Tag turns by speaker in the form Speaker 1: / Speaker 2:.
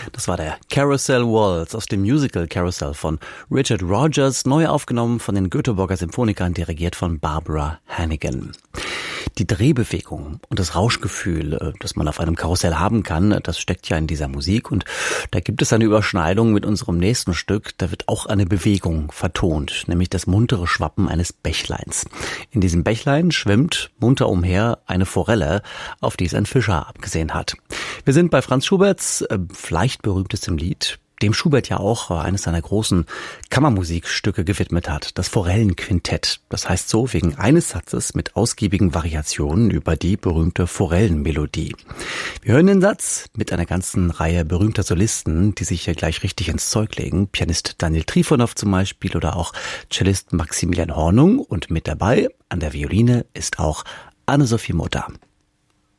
Speaker 1: Das war der Carousel Waltz aus dem Musical Carousel von Richard Rodgers, neu aufgenommen von den Göteborger Symphonikern, dirigiert von Barbara Hannigan. Die Drehbewegung und das Rauschgefühl, das man auf einem Karussell haben kann, das steckt ja in dieser Musik, und da gibt es eine Überschneidung mit unserem nächsten Stück. Da wird auch eine Bewegung vertont, nämlich das muntere Schwappen eines Bächleins. In diesem Bächlein schwimmt munter umher eine Forelle, auf die es ein Fischer abgesehen hat. Wir sind bei Franz Schuberts vielleicht berühmtestem Lied, dem Schubert ja auch eines seiner großen Kammermusikstücke gewidmet hat, das Forellenquintett. Das heißt so wegen eines Satzes mit ausgiebigen Variationen über die berühmte Forellenmelodie. Wir hören den Satz mit einer ganzen Reihe berühmter Solisten, die sich hier gleich richtig ins Zeug legen. Pianist Daniel Trifonow zum Beispiel oder auch Cellist Maximilian Hornung. Und mit dabei an der Violine ist auch Anne-Sophie Mutter.